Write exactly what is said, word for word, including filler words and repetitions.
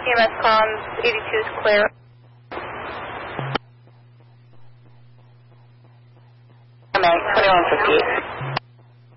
E M S comms, eighty-two is clear. twenty-one fifty-eight.